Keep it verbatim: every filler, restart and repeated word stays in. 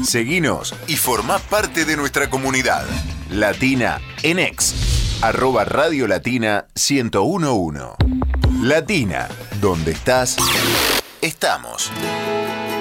Seguinos y formá parte de nuestra comunidad. Latina en X, arroba Radio Latina ciento uno punto uno. Latina, donde estás, estamos.